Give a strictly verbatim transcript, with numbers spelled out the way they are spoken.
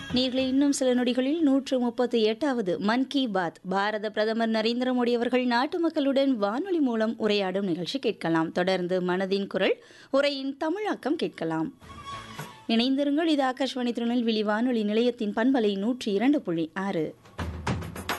நீங்களே இன்னும் சில நொடிகளில் நூற்று முப்பத்தி எட்டாவது மன் கி பாத் பாரத பிரதமர் நரேந்திர மோடி அவர்கள் நாட்டு மக்களுடன் வானொலி மூலம் உரையாடும் நிகழ்ச்சி கேட்கலாம். தொடர்ந்து மனதின் குரல் உரையின் தமிழாக்கம் கேட்கலாம். இணைந்திருங்கள். இது ஆகாஷ்வாணி திருநெல்வேலி வானொலி நிலையத்தின் பண்பலை நூற்றி இரண்டு புள்ளி ஆறு.